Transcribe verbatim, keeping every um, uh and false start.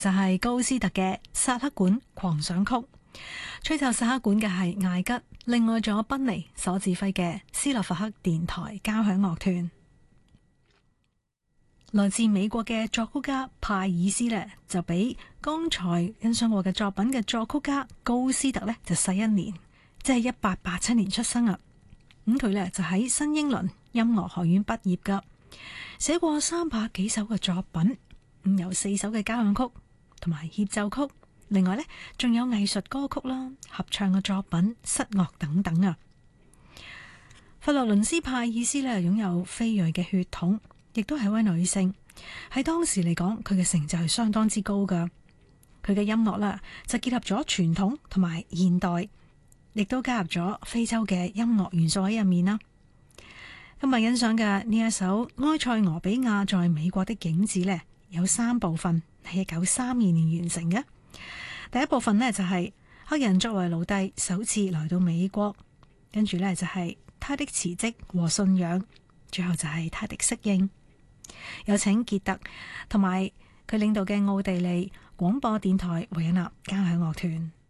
就係高斯特嘅薩克管狂想曲，吹奏薩克管嘅係艾吉，另外仲有賓尼所指揮嘅斯洛伐克電台交響樂團。來自美國嘅作曲家派爾斯呢，就比剛才欣賞過嘅作品嘅作曲家高斯特呢就細一年，即係一八八七年出生啊。咁佢呢就喺新英倫音樂學院畢業噶，寫過三百幾首嘅作品，咁有四首嘅交響曲同埋協奏曲，另外呢仲有藝術歌曲啦、合唱嘅作品、室樂等等啊。佛羅倫斯派爾斯呢擁有非裔嘅血統，亦都係一位女性，喺當時嚟講，佢嘅成就係相當之高噶。佢嘅音樂啦，就結合咗傳統同埋現代，亦都加入咗非洲嘅音樂元素喺入面啦。今日欣賞嘅呢一首埃塞俄比亞在美國的景致呢，有三部分，係一九三二年完成嘅。第一部分呢，就係黑人作為奴隸首次來到美國，跟住呢，就係他的辭職和信仰，最後就係他的適應。有請傑特同埋佢領導嘅奧地利廣播電台維也納交響樂團。